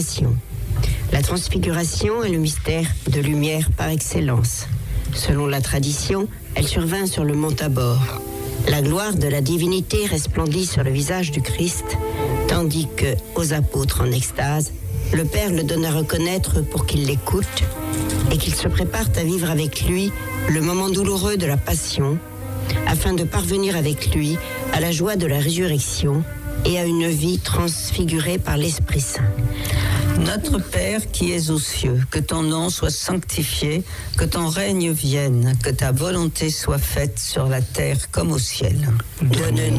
transfiguration. La transfiguration est le mystère de lumière par excellence. Selon la tradition, elle survint sur le mont Tabor. La gloire de la divinité resplendit sur le visage du Christ, tandis que, aux apôtres en extase, le Père le donne à reconnaître pour qu'ils l'écoutent et qu'ils se préparent à vivre avec lui le moment douloureux de la passion, afin de parvenir avec lui à la joie de la résurrection et à une vie transfigurée par l'Esprit Saint. Notre Père qui es aux cieux, que ton nom soit sanctifié, que ton règne vienne, que ta volonté soit faite sur la terre comme au ciel. Donne-nous